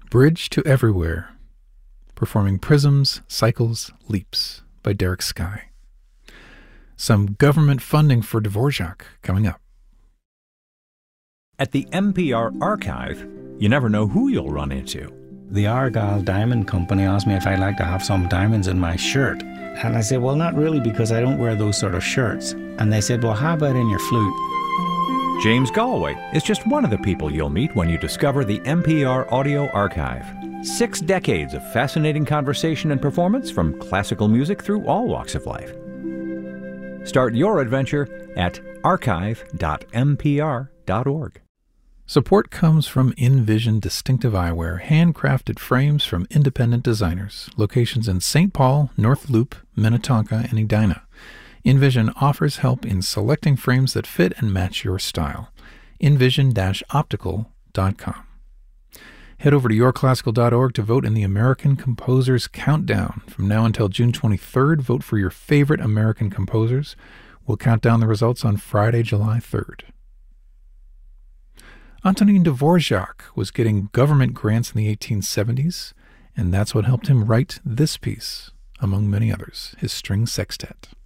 Bridge to Everywhere, performing Prisms, Cycles, Leaps by Derek Sky. Some government funding for Dvorak coming up. At the NPR Archive, you never know who you'll run into. The Argyle Diamond Company asked me if I'd like to have some diamonds in my shirt. And I said, well, not really, because I don't wear those sort of shirts. And they said, well, how about in your flute? James Galway is just one of the people you'll meet when you discover the NPR Audio Archive. 6 decades of fascinating conversation and performance from classical music through all walks of life. Start your adventure at archive.npr.org. Support comes from InVision Distinctive Eyewear, handcrafted frames from independent designers. Locations in St. Paul, North Loop, Minnetonka, and Edina. InVision offers help in selecting frames that fit and match your style. InVision-optical.com. Head over to yourclassical.org to vote in the American Composers Countdown. From now until June 23rd, vote for your favorite American composers. We'll count down the results on Friday, July 3rd. Antonin Dvorak was getting government grants in the 1870s, and that's what helped him write this piece, among many others, his string sextet.